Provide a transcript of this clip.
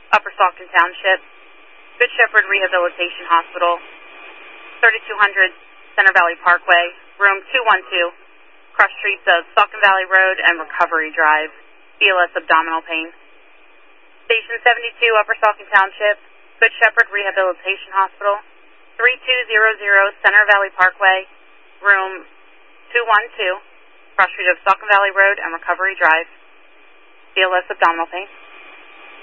Upper Saucon Township, Good Shepherd Rehabilitation Hospital, 3200 Center Valley Parkway, room 212, cross streets of Saucon Valley Road and Recovery Drive, BLS abdominal pain. Station 72, Upper Saucon Township, Good Shepherd Rehabilitation Hospital, 3200 Center Valley Parkway, room 212, cross street of Saucon Valley Road and Recovery Drive, BLS abdominal pain.